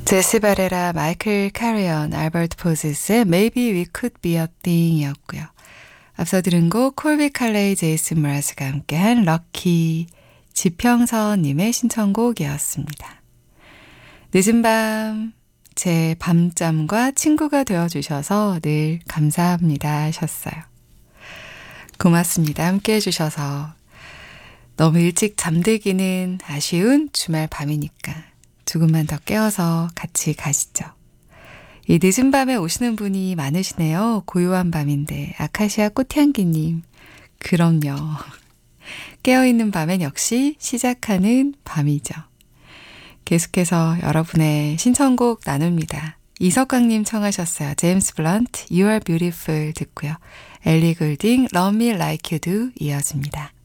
제시 바레라, 마이클 카리언, 알버트 포즈스의 Maybe We Could Be a Thing 이었고요. 앞서 들은 곡 콜비 칼레이, 제이슨 브라스가 함께한 럭키, 지평선님의 신청곡이었습니다. 늦은 밤, 제 밤잠과 친구가 되어주셔서 늘 감사합니다 하셨어요. 고맙습니다. 함께해 주셔서. 너무 일찍 잠들기는 아쉬운 주말 밤이니까 조금만 더 깨워서 같이 가시죠. 이 늦은 밤에 오시는 분이 많으시네요. 고요한 밤인데. 아카시아 꽃향기님. 그럼요. 깨어있는 밤엔 역시 시작하는 밤이죠. 계속해서 여러분의 신청곡 나눕니다. 이석강님 청하셨어요. 제임스 블런트, You Are Beautiful 듣고요. 엘리 골딩, Love Me Like You Do 이어집니다.